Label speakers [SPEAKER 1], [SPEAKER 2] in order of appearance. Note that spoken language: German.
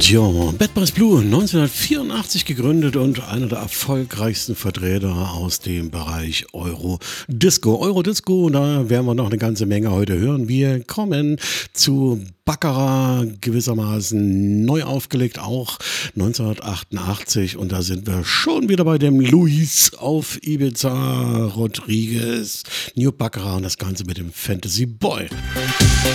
[SPEAKER 1] Ja, Bad Boys Blue, 1984 gegründet und einer der erfolgreichsten Vertreter aus dem Bereich Eurodisco. Eurodisco, da werden wir noch eine ganze Menge heute hören. Wir kommen zu Baccarat, gewissermaßen neu aufgelegt, auch 1988. Und da sind wir schon wieder bei dem Luis auf Ibiza, Rodriguez, New Baccarat und das Ganze mit dem Fantasy Boy.